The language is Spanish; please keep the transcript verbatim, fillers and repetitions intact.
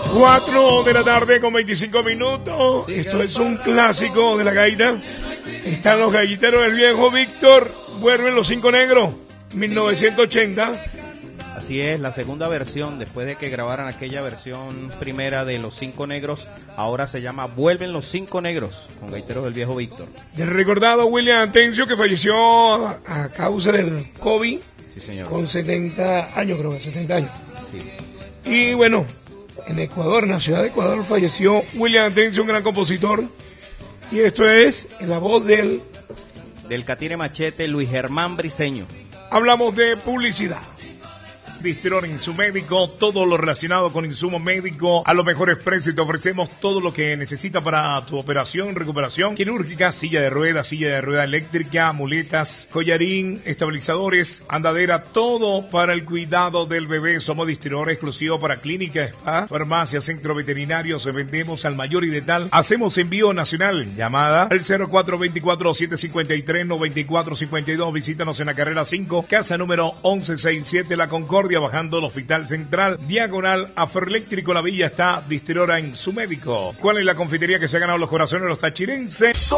cuatro de la tarde con veinticinco minutos. Esto es un clásico de la gaita. Están los galliteros del viejo Víctor. Vuelven los cinco negros. mil novecientos ochenta. Así es, la segunda versión, después de que grabaran aquella versión primera de Los Cinco Negros, ahora se llama Vuelven los Cinco Negros, con gaiteros del viejo Víctor. Del recordado William Atencio, que falleció a, a causa del COVID. Sí, señor. Con setenta años, creo que setenta años. Sí. Y bueno, en Ecuador, en la ciudad de Ecuador, falleció William Atencio, un gran compositor. Y esto es en la voz del... Del Catire Machete, Luis Germán Briceño. Hablamos de publicidad. Distror Insumédico, todo lo relacionado con insumo médico a los mejores precios. Te ofrecemos todo lo que necesitas para tu operación, recuperación quirúrgica, silla de ruedas, silla de rueda eléctrica, muletas, collarín, estabilizadores, andadera, todo para el cuidado del bebé. Somos distribuidor exclusivo para clínica, spa, farmacia, centro veterinario. Se vendemos al mayor y de tal. Hacemos envío nacional. Llamada al cero cuatro dos cuatro, siete cinco tres, nueve cuatro cinco dos. Visítanos en la carrera cinco, casa número once sesenta y siete, La Concordia, bajando el Hospital Central, diagonal a Ferréléctrico La Villa. Está distribuidora Insumédico. ¿Cuál es la confitería que se ha ganado los corazones de los tachirenses?